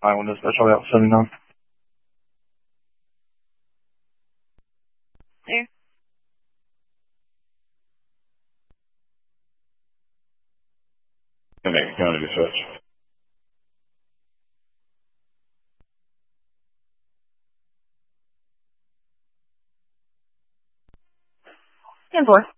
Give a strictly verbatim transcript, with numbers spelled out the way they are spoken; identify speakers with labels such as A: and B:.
A: Hi, Windows Special out seventy-nine.
B: There.
C: Connect County Dispatch.
B: ten four.